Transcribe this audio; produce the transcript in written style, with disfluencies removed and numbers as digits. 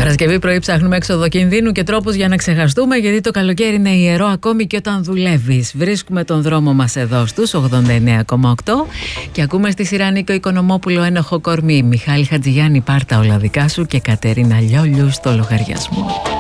Παρασκευή πρωί ψάχνουμε έξοδο κινδύνου και τρόπους για να ξεχαστούμε, γιατί το καλοκαίρι είναι ιερό ακόμη και όταν δουλεύεις. Βρίσκουμε τον δρόμο μας εδώ στους 89,8 και ακούμε στη σειρά Νίκο Οικονομόπουλο Ένοχο κορμί, Μιχάλη Χατζηγιάννη Πάρτα όλα δικά σου και Κατερίνα Λιόλιου στο λογαριασμό.